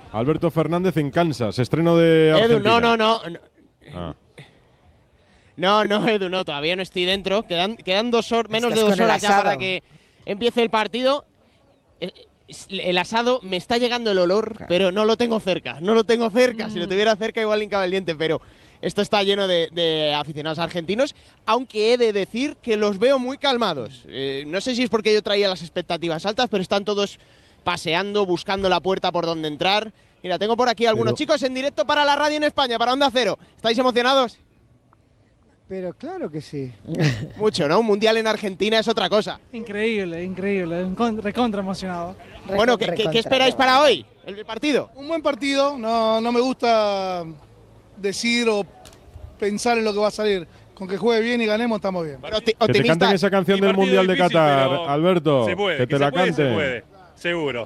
Alberto Fernández en Kansas, estreno de Argentina. Edu, no. Ah. No, Edu, no, todavía no estoy dentro. Quedan menos de 2 con el horas ya asado. para que empiece el partido. El asado, me está llegando el olor, pero no lo tengo cerca. Si lo tuviera cerca igual hincaba el diente, pero esto está lleno de aficionados argentinos, aunque he de decir que los veo muy calmados. No sé si es porque yo traía las expectativas altas, pero están todos paseando, buscando la puerta por donde entrar. Mira, tengo por aquí algunos chicos en directo para la radio en España, para Onda Cero. ¿Estáis emocionados? Pero claro que sí. Mucho, ¿no? Un mundial en Argentina es otra cosa. Increíble. Recontra emocionado. Bueno, ¿qué esperáis para hoy, el partido? Un buen partido, no me gusta decir o pensar en lo que va a salir. Con que juegue bien y ganemos estamos bien. Pero Que te canten esa canción del Mundial de Qatar, Alberto. Se puede, que te la cante. Se puede, seguro.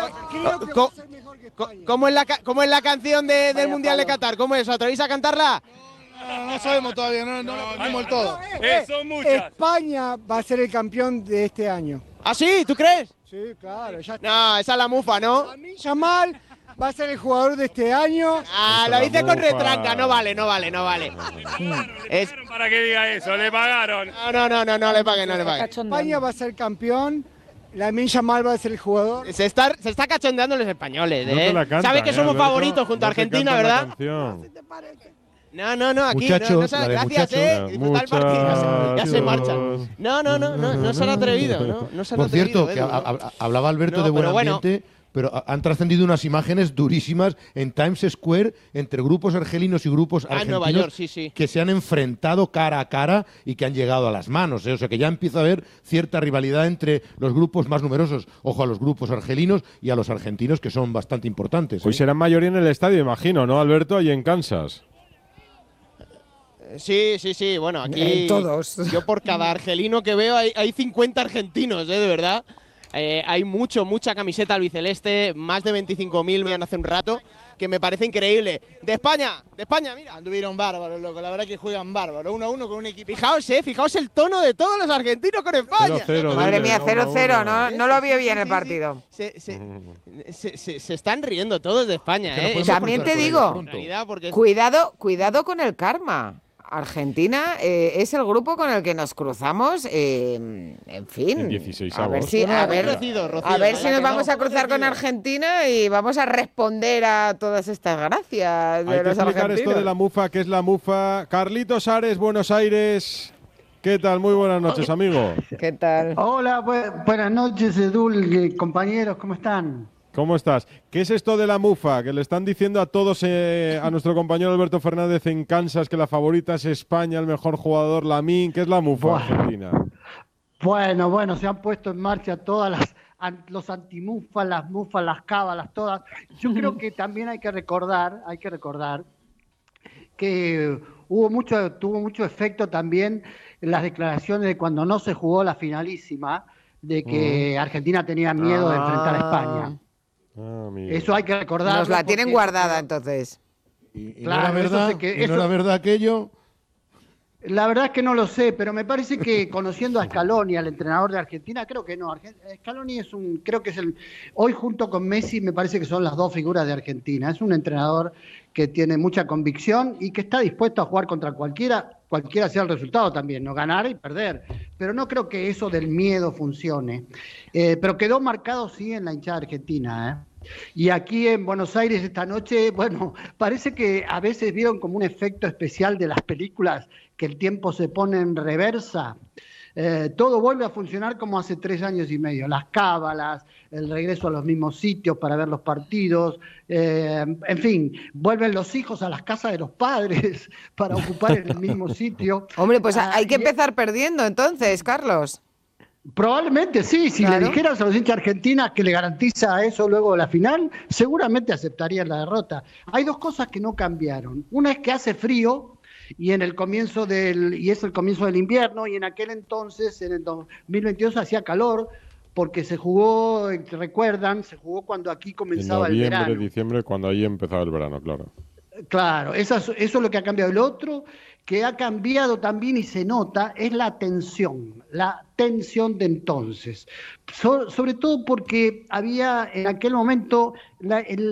¿Cómo es la canción del Mundial de Qatar? ¿Cómo es? ¿Os atrevéis a cantarla? No sabemos todavía, no lo vimos del todo. Son muchas. España va a ser el campeón de este año. ¿Ah, sí? ¿Tú crees? Sí, claro. Ya No, esa es la mufa, ¿no? Lamine Yamal va a ser el jugador de este año. Ah, lo dice con retranca. No vale. Para que diga eso, le pagaron. No le paguen. España va a ser campeón. Lamine Yamal va a ser el jugador. Se está cachondeando los españoles, No te la cantan, Sabe que somos Alberto, favoritos junto a no te Argentina, cantan la ¿verdad? canción. No, aquí Muchachos, no la de gracias, muchachos. disfrutar el partido. Ya se marchan. No se han atrevido, no se han Por cierto, atrevido, que Edu. hablaba Alberto No, de buen pero bueno. ambiente, pero han trascendido unas imágenes durísimas en Times Square entre grupos argelinos y grupos En argentinos Nueva York, sí. que se han enfrentado cara a cara y que han llegado a las manos. O sea que ya empieza a haber cierta rivalidad entre los grupos más numerosos. Ojo a los grupos argelinos y a los argentinos, que son bastante importantes. Hoy serán mayoría en el estadio, imagino, ¿no, Alberto? Ahí en Kansas. Sí. Bueno, aquí Todos. yo por cada argelino que veo hay 50 argentinos, de verdad. Hay mucha camiseta albiceleste, más de 25.000 vean hace un rato, que me parece increíble. De España, mira. Anduvieron bárbaros, loco, la verdad que juegan bárbaros. 1-1 con un equipo. Fijaos el tono de todos los argentinos con España. 0-0, Madre dile, mía, 0-0, 1-1. no lo vio bien el partido. Se están riendo todos de España, Que no ¿eh? podemos También pasar te por ello digo, pronto. En realidad, porque cuidado con el karma. Argentina es el grupo con el que nos cruzamos, en fin. En 16avos. A ver si, Bueno, a ver, Rocío, a ver la si verdad nos que vamos no. a cruzar con Argentina y vamos a responder a todas estas gracias de Hay que los explicar argentinos. esto de la mufa, ¿qué es la mufa? Carlitos Ares, Buenos Aires. ¿Qué tal? Muy buenas noches, amigo. ¿Qué tal? Hola, buenas noches, Edul, compañeros, ¿cómo están? ¿Cómo estás? ¿Qué es esto de la mufa? Que le están diciendo a todos, a nuestro compañero Alberto Fernández en Kansas, que la favorita es España, el mejor jugador, Lamine. ¿Qué es la mufa Buah. argentina? Bueno, se han puesto en marcha todas los antimufas, las mufas, las cábalas, todas. Yo creo que también hay que recordar que tuvo mucho efecto también en las declaraciones de cuando no se jugó la finalísima, de que Argentina tenía miedo de enfrentar a España. Amigo. Eso hay que recordar. Nos la tienen guardada entonces. ¿Y Claro, no era eso verdad, sé que- ¿y no eso- era verdad aquello? La verdad es que no lo sé, pero me parece que conociendo a Scaloni, al entrenador de Argentina, creo que no. Scaloni creo que es hoy junto con Messi me parece que son las dos figuras de Argentina. Es un entrenador que tiene mucha convicción y que está dispuesto a jugar contra cualquiera sea el resultado también, no ganar y perder. Pero no creo que eso del miedo funcione. Pero quedó marcado sí en la hinchada argentina, ¿eh? Y aquí en Buenos Aires esta noche, bueno, parece que a veces vieron como un efecto especial de las películas, que el tiempo se pone en reversa. Todo vuelve a funcionar como hace 3 años y medio. Las cábalas, el regreso a los mismos sitios para ver los partidos, en fin, vuelven los hijos a las casas de los padres para ocupar el mismo sitio. Hombre, pues hay que y- empezar perdiendo entonces, Carlos. Probablemente sí, si Claro. le dijeras a los hinchas argentinas que le garantiza eso luego de la final, seguramente aceptarían la derrota. Hay dos cosas que no cambiaron. Una es que hace frío y es el comienzo del invierno, y en aquel entonces, en el 2022, hacía calor porque se jugó, recuerdan, se jugó cuando aquí En comenzaba el noviembre, verano. diciembre, cuando ahí empezaba el verano, claro. Claro, eso es lo que ha cambiado. El otro que ha cambiado también y se nota es la tensión de entonces. Sobre todo porque había en aquel momento